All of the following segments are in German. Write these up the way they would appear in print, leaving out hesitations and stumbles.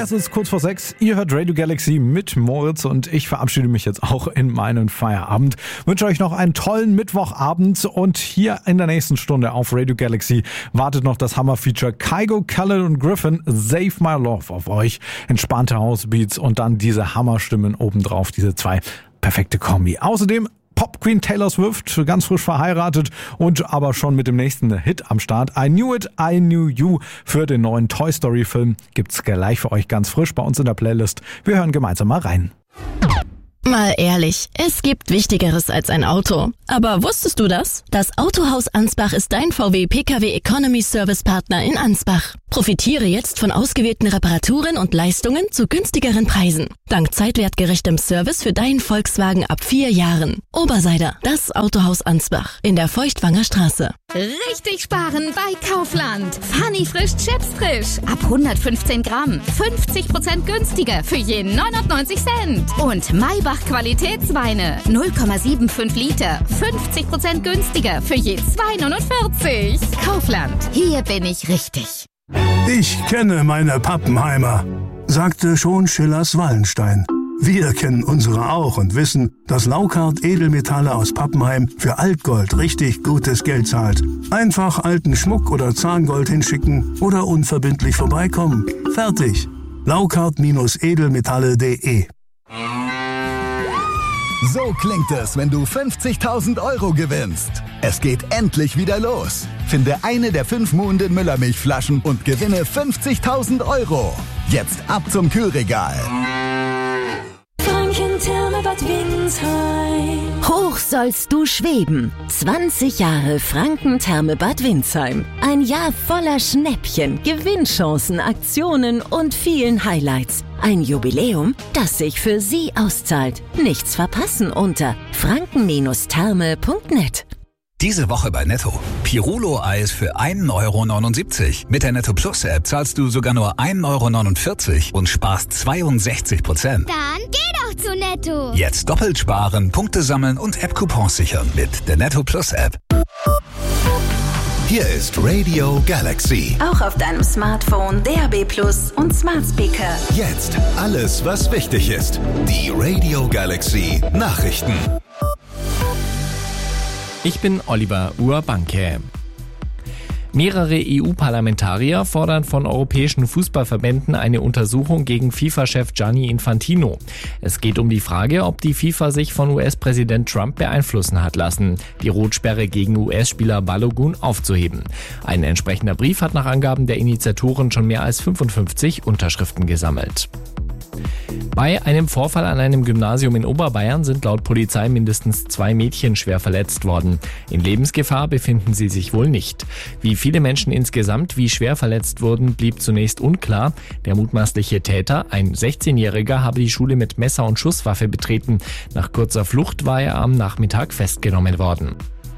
Es ist kurz vor 6. Ihr hört Radio Galaxy mit Moritz und ich verabschiede mich jetzt auch in meinen Feierabend. Wünsche euch noch einen tollen Mittwochabend und hier in der nächsten Stunde auf Radio Galaxy wartet noch das Hammer-Feature Kygo, Khaled und Griffin, Save My Love auf euch. Entspannte Housebeats und dann diese Hammerstimmen obendrauf, diese zwei perfekte Kombi. Außerdem Pop Queen Taylor Swift, ganz frisch verheiratet und aber schon mit dem nächsten Hit am Start. I Knew It, I Knew You für den neuen Toy Story Film. Gibt's gleich für euch ganz frisch bei uns in der Playlist. Wir hören gemeinsam mal rein. Mal ehrlich, es gibt Wichtigeres als ein Auto. Aber wusstest du das? Das Autohaus Ansbach ist dein VW Pkw Economy Service Partner in Ansbach. Profitiere jetzt von ausgewählten Reparaturen und Leistungen zu günstigeren Preisen. Dank zeitwertgerechtem Service für deinen Volkswagen ab 4 Jahren. Oberseider, das Autohaus Ansbach in der Feuchtwanger Straße. Richtig sparen bei Kaufland. Funny frisch Chips frisch. Ab 115 Gramm. 50% günstiger für je 99 Cent. Und Maybach Qualitätsweine. 0,75 Liter. 50% günstiger für je 2,49. Kaufland. Hier bin ich richtig. Ich kenne meine Pappenheimer, sagte schon Schillers Wallenstein. Wir kennen unsere auch und wissen, dass Laukart Edelmetalle aus Pappenheim für Altgold richtig gutes Geld zahlt. Einfach alten Schmuck oder Zahngold hinschicken oder unverbindlich vorbeikommen. Fertig. Laukart-edelmetalle.de. So klingt es, wenn du 50.000 € gewinnst. Es geht endlich wieder los. Finde eine der 5 Muhnden Müllermilchflaschen und gewinne 50.000 €. Jetzt ab zum Kühlregal. Franken-Therme Bad Windsheim. Hoch sollst du schweben. 20 Jahre Franken-Therme Bad Windsheim. Ein Jahr voller Schnäppchen, Gewinnchancen, Aktionen und vielen Highlights. Ein Jubiläum, das sich für Sie auszahlt. Nichts verpassen unter franken-therme.net. Diese Woche bei Netto. Pirulo-Eis für 1,79 €. Mit der Netto Plus App zahlst du sogar nur 1,49 € und sparst 62%. Dann geh doch zu Netto. Jetzt doppelt sparen, Punkte sammeln und App-Coupons sichern mit der Netto Plus App. Hier ist Radio Galaxy. Auch auf deinem Smartphone, DAB+ und Smart Speaker. Jetzt alles, was wichtig ist. Die Radio Galaxy Nachrichten. Ich bin Oliver Urbanke. Mehrere EU-Parlamentarier fordern von europäischen Fußballverbänden eine Untersuchung gegen FIFA-Chef Gianni Infantino. Es geht um die Frage, ob die FIFA sich von US-Präsident Trump beeinflussen hat lassen, die Rotsperre gegen US-Spieler Balogun aufzuheben. Ein entsprechender Brief hat nach Angaben der Initiatoren schon mehr als 55 Unterschriften gesammelt. Bei einem Vorfall an einem Gymnasium in Oberbayern sind laut Polizei mindestens 2 Mädchen schwer verletzt worden. In Lebensgefahr befinden sie sich wohl nicht. Wie viele Menschen insgesamt wie schwer verletzt wurden, blieb zunächst unklar. Der mutmaßliche Täter, ein 16-Jähriger, habe die Schule mit Messer und Schusswaffe betreten. Nach kurzer Flucht war er am Nachmittag festgenommen worden.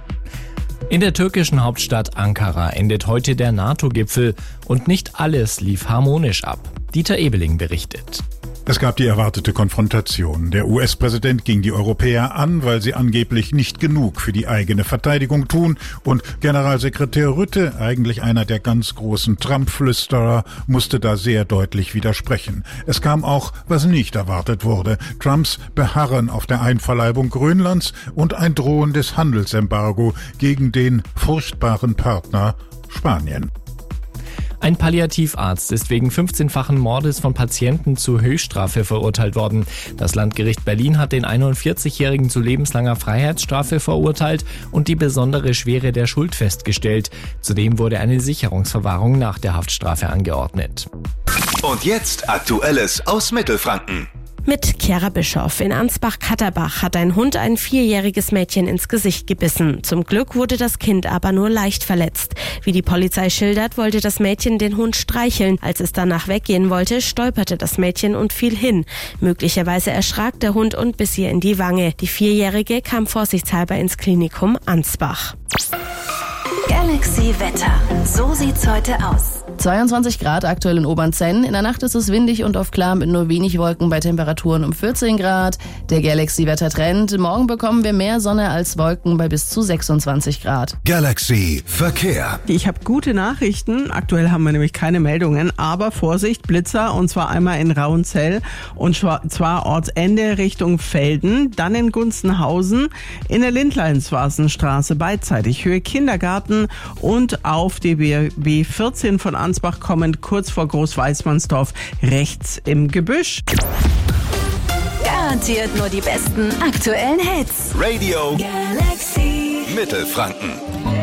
In der türkischen Hauptstadt Ankara endet heute der NATO-Gipfel und nicht alles lief harmonisch ab. Dieter Ebeling berichtet. Es gab die erwartete Konfrontation. Der US-Präsident ging die Europäer an, weil sie angeblich nicht genug für die eigene Verteidigung tun. Und Generalsekretär Rutte, eigentlich einer der ganz großen Trump-Flüsterer, musste da sehr deutlich widersprechen. Es kam auch, was nicht erwartet wurde: Trumps Beharren auf der Einverleibung Grönlands und ein drohendes Handelsembargo gegen den furchtbaren Partner Spanien. Ein Palliativarzt ist wegen 15-fachen Mordes von Patienten zur Höchststrafe verurteilt worden. Das Landgericht Berlin hat den 41-Jährigen zu lebenslanger Freiheitsstrafe verurteilt und die besondere Schwere der Schuld festgestellt. Zudem wurde eine Sicherungsverwahrung nach der Haftstrafe angeordnet. Und jetzt Aktuelles aus Mittelfranken. Mit Chiara Bischoff. In Ansbach-Katterbach hat ein Hund ein 4-jähriges Mädchen ins Gesicht gebissen. Zum Glück wurde das Kind aber nur leicht verletzt. Wie die Polizei schildert, wollte das Mädchen den Hund streicheln. Als es danach weggehen wollte, stolperte das Mädchen und fiel hin. Möglicherweise erschrak der Hund und biss ihr in die Wange. Die 4-Jährige kam vorsichtshalber ins Klinikum Ansbach. Galaxy. Galaxy Wetter. So sieht's heute aus. 22 Grad aktuell in Obernzenn. In der Nacht ist es windig und oft klar mit nur wenig Wolken bei Temperaturen um 14 Grad. Der Galaxy-Wettertrend. Morgen bekommen wir mehr Sonne als Wolken bei bis zu 26 Grad. Galaxy Verkehr. Ich habe gute Nachrichten. Aktuell haben wir nämlich keine Meldungen, aber Vorsicht, Blitzer, und zwar einmal in Rauenzell und zwar Ortsende Richtung Velden, dann in Gunzenhausen, in der Lindleinswasenstraße beidseitig Höhe Kindergarten und auf DB 14 von Ansbach kommend kurz vor Großweißmannsdorf rechts im Gebüsch. Garantiert nur die besten aktuellen Hits. Radio Galaxy Mittelfranken.